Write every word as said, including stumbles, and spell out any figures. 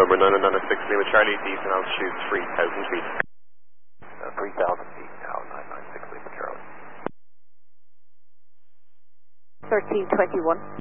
number nine nine six Lima Charlie, decent altitude three thousand feet. Uh, three thousand feet now, nine nine six Lima Charlie. thirteen twenty-one.